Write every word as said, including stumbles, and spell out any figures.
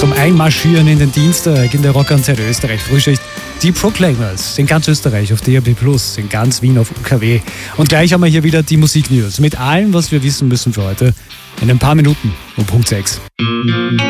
zum Einmarschieren in den Dienstag in der Rockkonzerte Österreich Frühschicht. Die Proclaimers in ganz Österreich auf D A B plus, in ganz Wien auf U K W. Und gleich haben wir hier wieder die Musiknews mit allem, was wir wissen müssen für heute. In ein paar Minuten um Punkt sechs.